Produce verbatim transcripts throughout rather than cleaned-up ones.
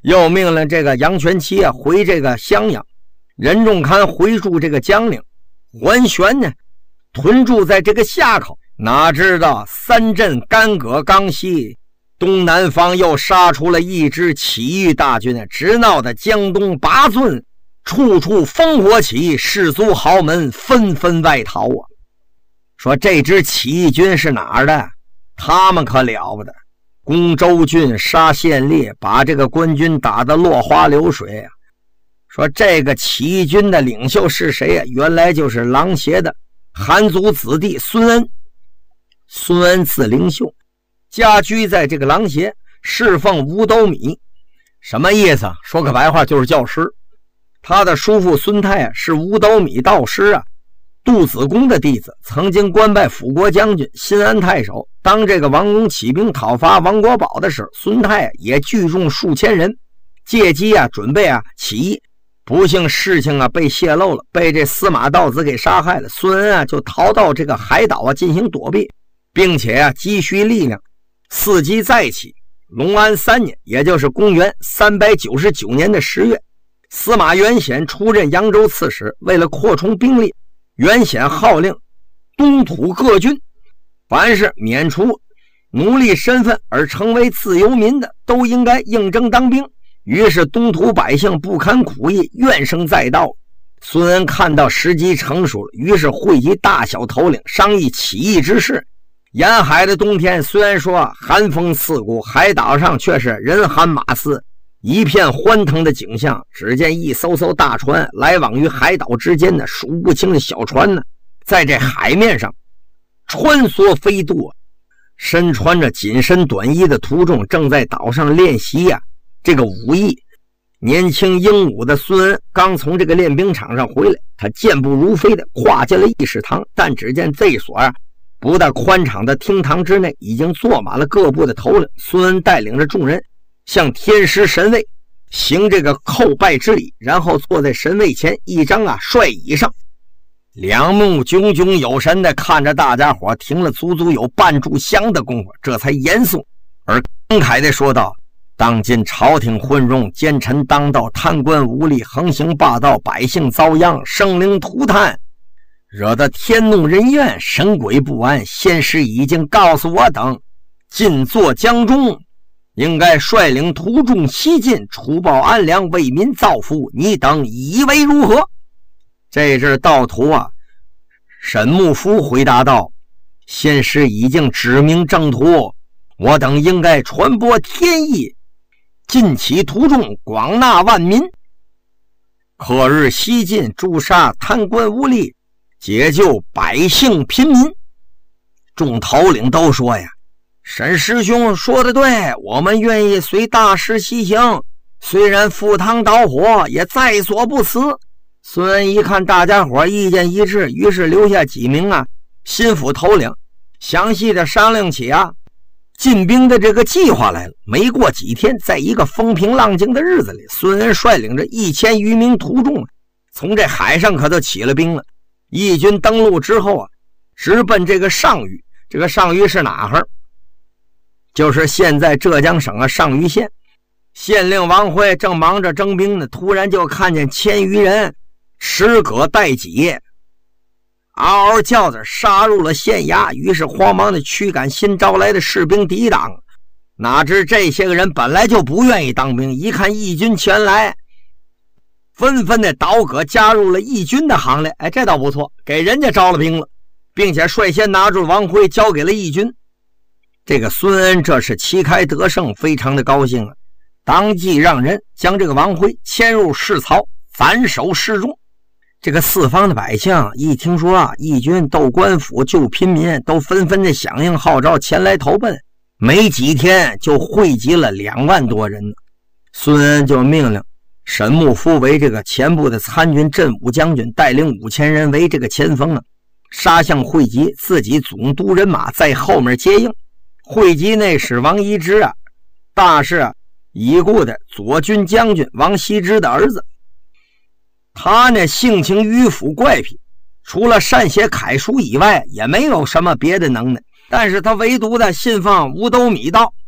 又命令这个杨全期啊回这个襄阳，任仲堪回驻这个江陵，桓玄呢屯驻在这个夏口。哪知道三镇干戈刚息，东南方又杀出了一支起义大军，直闹得江东八郡处处烽火起，士族豪门纷纷外逃啊！说这支起义军是哪儿的？他们可了不得，攻州郡，杀县吏，把这个官军打得落花流水啊！说这个起义军的领袖是谁啊？原来就是郎协的韩族子弟孙恩。孙恩字灵秀，家居在这个郎协，侍奉五斗米。什么意思？说个白话就是教师。他的叔父孙泰啊是五斗米道师啊，杜子公的弟子，曾经官拜辅国将军、新安太守。当这个王公起兵讨伐王国宝的时候，孙泰也聚众数千人，借机啊准备啊起义。不幸事情啊被泄露了，被这司马道子给杀害了。孙恩啊就逃到这个海岛啊进行躲避，并且啊积蓄力量，伺机再起。隆安三年，也就是公元三百九十九年的十月，司马元显出任扬州刺史。为了扩充兵力，元显号令东土各郡，凡是免除奴隶身份而成为自由民的，都应该应征当兵。于是东土百姓不堪苦役，怨声载道。孙恩看到时机成熟了，于是汇集大小头领，商议起义之事。沿海的冬天虽然说寒风刺骨，海岛上却是人喊马嘶，一片欢腾的景象。只见一艘艘大船来往于海岛之间的数不清的小船呢，在这海面上穿梭飞渡。身穿着紧身短衣的徒众正在岛上练习呀、啊、这个武艺。年轻英武的孙恩刚从这个练兵场上回来，他健步如飞的跨进了议事堂，但只见这所啊不大宽敞的厅堂之内已经坐满了各部的头领。孙恩带领着众人向天师神位行这个叩拜之礼，然后坐在神位前一张啊帅椅上，两目炯炯有神的看着大家伙，停了足足有半炷香的功夫，这才严肃而慷慨地说道：当今朝廷混乱，奸臣当道，贪官污吏横行霸道，百姓遭殃，生灵涂炭，惹得天怒人怨，神鬼不安。先师已经告诉我等，进作江中，应该率领徒众西进，除暴安良，为民造福。你等以为如何？这阵道徒啊，沈木夫回答道：先师已经指明正途，我等应该传播天意，尽起徒众，广纳万民，克日西进，诛杀贪官污吏，解救百姓贫民。众头领都说呀，沈师兄说的对，我们愿意随大师西行，虽然赴汤蹈火，也在所不辞。孙恩一看大家伙意见一致，于是留下几名啊心腹头领，详细的商量起啊进兵的这个计划来了。没过几天，在一个风平浪静的日子里，孙恩率领着一千余名徒众从这海上可都起了兵了。义军登陆之后啊，直奔这个上虞。这个上虞是哪儿？就是现在浙江省啊上虞县。县令王辉正忙着征兵呢，突然就看见千余人持戈待戟，嗷嗷叫着杀入了县衙，于是慌忙的驱赶新招来的士兵抵挡。哪知这些个人本来就不愿意当兵，一看义军前来，纷纷的倒戈加入了义军的行列。哎，这倒不错，给人家招了兵了，并且率先拿住王辉交给了义军。这个孙恩这是旗开得胜，非常的高兴啊，当即让人将这个王辉迁入市曹，反守市中。这个四方的百姓一听说啊义军斗官府救贫民，都纷纷的响应号召前来投奔，没几天就汇集了两万多人呢。孙恩就命令沈木夫为这个前部的参军镇武将军，带领五千人为这个前锋啊杀向会稽，自己总督人马在后面接应。会稽内史王一之啊，大是啊已故的左军将军王羲之的儿子。他呢性情迂腐怪癖，除了善写楷书以外，也没有什么别的能耐。但是他唯独的信奉五斗米道，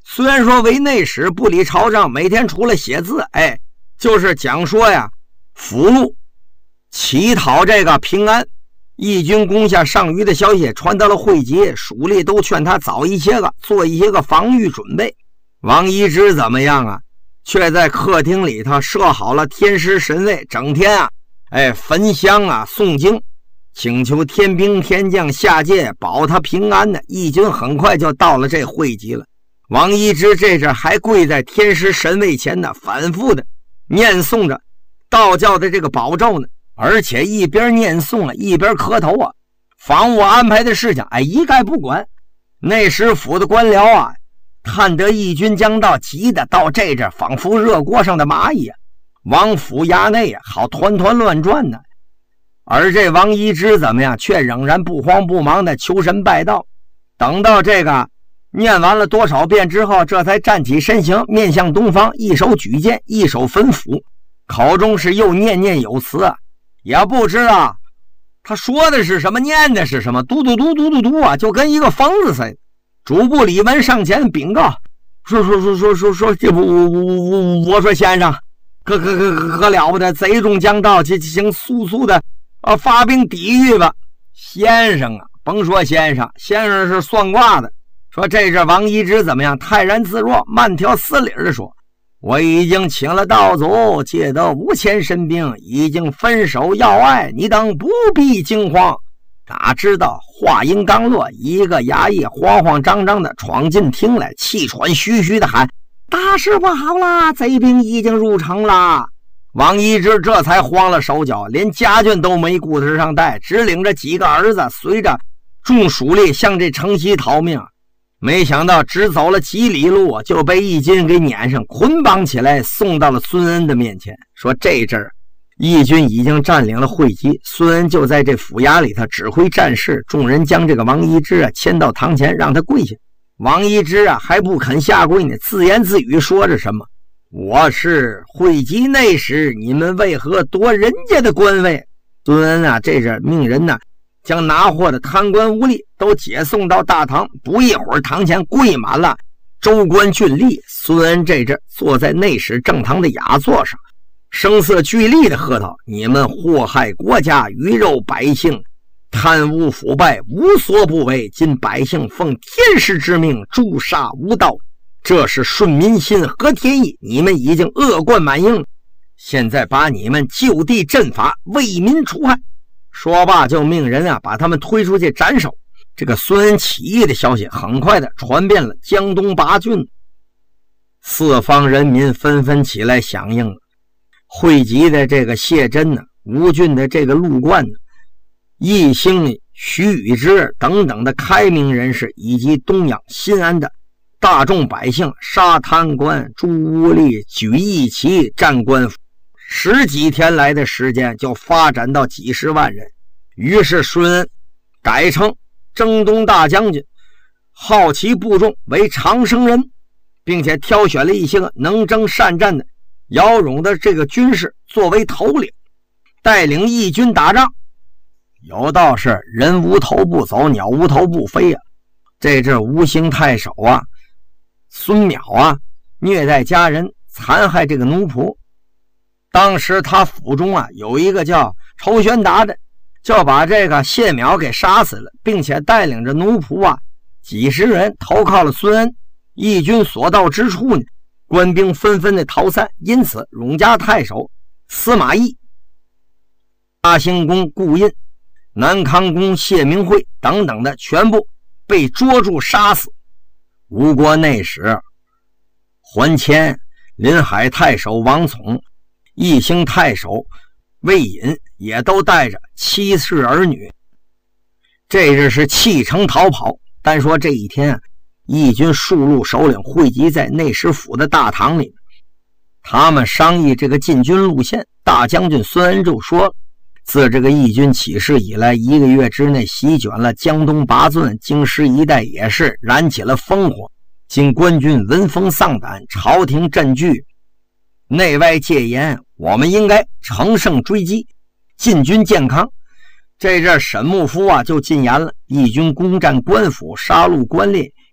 虽然说为内史，不理朝政，每天除了写字，哎，就是讲说呀，俘虏乞讨这个平安。义军攻下上虞的消息传到了会稽，属吏都劝他早一些个做一些个防御准备。王一之怎么样啊？却在客厅里头设好了天师神位，整天啊，哎，焚香啊，诵经，请求天兵天将下界保他平安的。义军很快就到了这会稽了。王一之这阵还跪在天师神位前呢，反复的念诵着道教的这个宝咒呢。而且一边念诵啊，一边磕头啊，房屋安排的事情哎，一概不管。内史府的官僚啊，看得义军将到，急得到这阵仿佛热锅上的蚂蚁啊，王府衙内啊，好团团乱转呢。而这王一之怎么样，却仍然不慌不忙的求神拜道。等到这个念完了多少遍之后，这才站起身形，面向东方，一手举剑，一手焚符，口中是又念念有词啊。也不知道他说的是什么，念的是什么，嘟嘟嘟嘟嘟嘟啊，就跟一个疯子似的。主簿李文上前禀告，说说说说说说，这我我我说先生，可可可可了不得，贼中将到，请速速的啊发兵抵御吧。先生啊，甭说先生，先生是算卦的。说这阵王一之怎么样，泰然自若，慢条斯理的说，我已经请了道祖，借得五千神兵，已经分守要隘，你等不必惊慌。哪知道话音刚落，一个衙役慌慌张张的闯进厅来，气喘吁吁的喊，大事不好啦，贼兵已经入城啦。王一之这才慌了手脚，连家眷都没顾得上带，只领着几个儿子随着众属吏向这城西逃命。没想到只走了几里路，就被义军给撵上，捆绑起来，送到了孙恩的面前。说这阵儿义军已经占领了会稽，孙恩就在这府衙里头指挥战事。众人将这个王一之啊牵到堂前，让他跪下。王一之啊还不肯下跪呢，自言自语说着什么：“我是会稽内史，你们为何夺人家的官位？”孙恩啊这阵命人呢将拿货的贪官污吏都解送到大堂，不一会儿堂前跪满了州官郡吏。孙恩这阵坐在内史正堂的雅座上，声色俱厉的喝道：“你们祸害国家，鱼肉百姓，贪污腐败，无所不为。今百姓奉天师之命诛杀无道，这是顺民心和天意。你们已经恶贯满盈，现在把你们就地正法，为民除害。”说罢就命人啊把他们推出去斩首。这个孙恩起义的消息很快的传遍了江东八郡，四方人民纷纷起来响应了。会稽的这个谢真呢，吴郡的这个陆冠呢，义兴、徐宇之等等的开明人士，以及东阳、新安的大众百姓，杀贪官、诛污吏、举义旗、占官府，十几天来的时间就发展到几十万人。于是孙恩改称征东大将军，号其部众为长生人，并且挑选了一些个能征善战的骁勇的这个军士作为头领，带领义军打仗。有道是人无头不走，鸟无头不飞啊。这阵吴兴太守啊孙淼啊虐待家人，残害这个奴仆。当时他府中啊有一个叫仇玄达的，就把这个谢淼给杀死了，并且带领着奴仆啊几十人投靠了孙恩。义军所到之处呢，官兵纷纷的逃散，因此永嘉太守司马懿、大兴公顾印、南康公谢明慧等等的全部被捉住杀死。吴国内史桓谦、临海太守王琮、义兴太守魏隐也都带着妻室儿女，这日是弃城逃跑。单说这一天啊，义军数路首领汇集在内史府的大堂里，他们商议这个进军路线。大将军孙恩就说，自这个义军起事以来，一个月之内席卷了江东八郡，京师一带也是燃起了烽火。今官军闻风丧胆，朝廷震惧，内外戒严，我们应该乘胜追击，进军健康。这阵沈幕夫啊就进言了，义军攻占官府，杀戮官吏，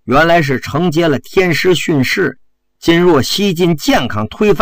原来是承接了天师训示，今若西晋健康推翻